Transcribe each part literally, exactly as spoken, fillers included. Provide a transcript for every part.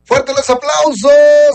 ¡Fuerte los aplausos!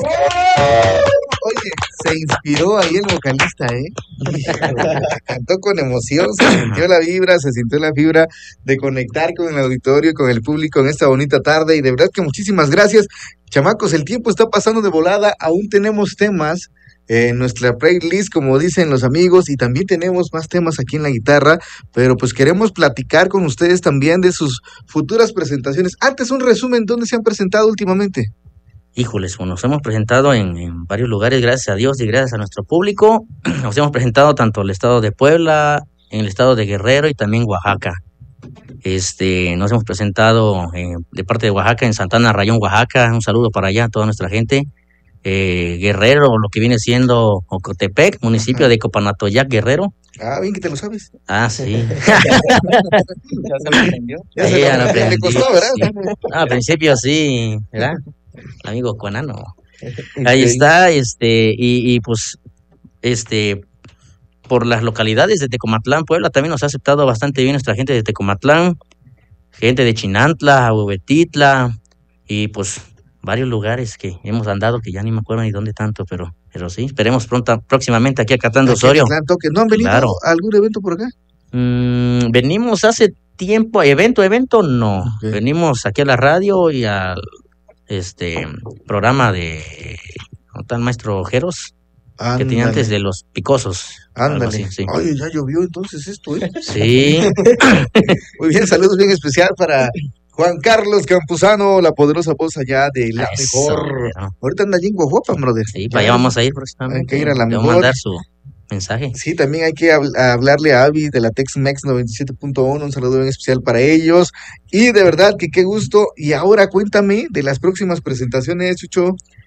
Oye, se inspiró ahí el vocalista, ¿eh? Cantó con emoción, se sintió la vibra, se sintió la fibra de conectar con el auditorio, con el público en esta bonita tarde, y de verdad que muchísimas gracias. Chamacos, el tiempo está pasando de volada, aún tenemos temas en nuestra playlist, como dicen los amigos, y también tenemos más temas aquí en la guitarra, pero pues queremos platicar con ustedes también de sus futuras presentaciones. Antes, un resumen, ¿dónde se han presentado últimamente? Híjoles, bueno, nos hemos presentado en, en varios lugares, gracias a Dios y gracias a nuestro público. Nos hemos presentado tanto en el estado de Puebla, en el estado de Guerrero y también Oaxaca. Este, nos hemos presentado eh, de parte de Oaxaca en Santana, Rayón, Oaxaca. Un saludo para allá a toda nuestra gente. Eh, Guerrero, lo que viene siendo Ocotepec, municipio de Copanatoyac, Guerrero. Ah, bien que te lo sabes. Ah, sí. Ya se lo aprendió. Ya Sí, se ya lo lo aprendí, le aprendí, costó, ¿verdad? sí. Ah, al principio sí, ¿verdad? Amigo Cuanano. Ahí está, este, y, y pues, este, por las localidades de Tecomatlán, Puebla, también nos ha aceptado bastante bien nuestra gente de Tecomatlán, gente de Chinantla, Huehuetitla, y pues varios lugares que hemos andado que ya ni me acuerdo ni dónde tanto, pero, pero sí, esperemos pronto, próximamente aquí a Catando Aquí Osorio. en Atlán, toque. ¿No han venido Claro. a algún evento por acá? Mm, venimos hace tiempo, evento, evento, no. Ok. Venimos aquí a la radio y al este programa de ¿no tal maestro Jeros? Que tenía antes de los picosos. algo Ándale. así, sí. Oye, ya llovió entonces esto, ¿eh? Sí, Muy bien, saludos bien especial para Juan Carlos Campuzano, la poderosa voz allá de La Eso, Mejor. ¿no? Ahorita anda allí en Guajuapan, brother. Sí, Ya para allá vamos a ir próximamente. hay que ir a La Le voy a Mejor. mandar su mensaje. Sí, también hay que habl- hablarle a Avi de la Tex-Mex noventa y siete punto uno, un saludo bien especial para ellos. Y de verdad que qué gusto. Y ahora cuéntame de las próximas presentaciones, Chucho.